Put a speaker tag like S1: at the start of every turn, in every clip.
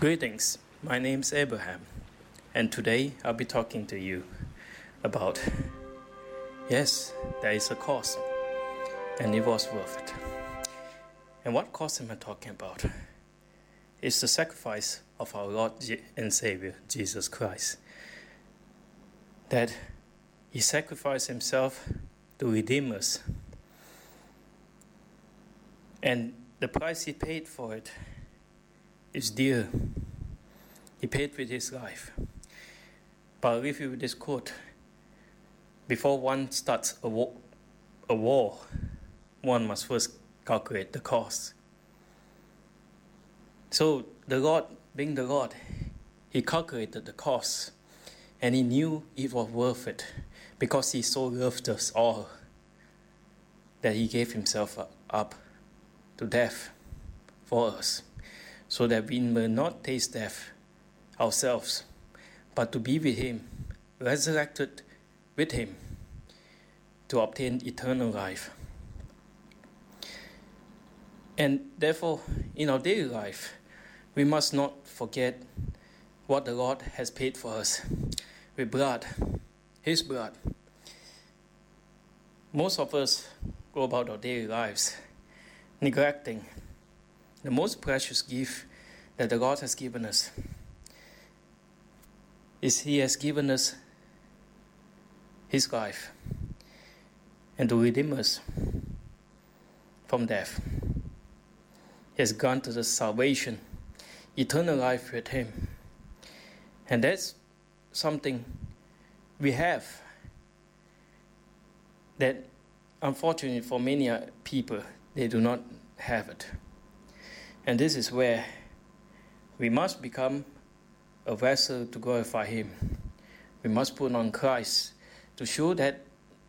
S1: Greetings, my name's Abraham, and today I'll be talking to you about, yes, there is a cost, and it was worth it. And what cost am I talking about? It's the sacrifice of our Lord and Savior, Jesus Christ. That He sacrificed Himself to redeem us. And the price He paid for it is dear. He paid with His life. But I'll leave you with this quote. Before one starts a war, one must first calculate the cost. So the Lord, being the Lord, He calculated the cost, and He knew it was worth it because He so loved us all that He gave Himself up to death for us, so that we may not taste death ourselves, but to be with Him, resurrected with Him, to obtain eternal life. And therefore, in our daily life, we must not forget what the Lord has paid for us with blood, His blood. Most of us go about our daily lives neglecting the most precious gift that the Lord has given us. Is He has given us His life and to redeem us from death. He has granted us salvation, eternal life with Him. And that's something we have that unfortunately for many people, they do not have it. And this is where we must become a vessel to glorify Him. We must put on Christ to show that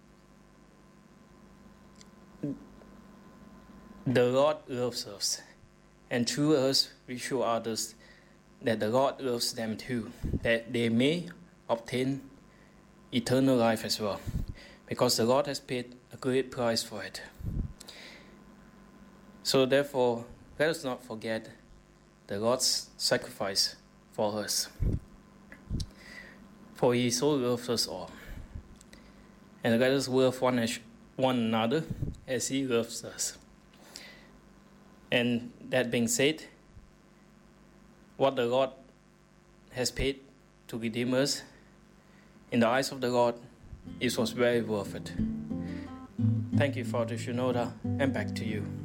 S1: the Lord loves us. And through us, we show others that the Lord loves them too, that they may obtain eternal life as well, because the Lord has paid a great price for it. So therefore, let us not forget the Lord's sacrifice for us. For He so loves us all. And let us love one another as He loves us. And that being said, what the Lord has paid to redeem us, in the eyes of the Lord, it was very worth it. Thank you, Father Shinoda, and back to you.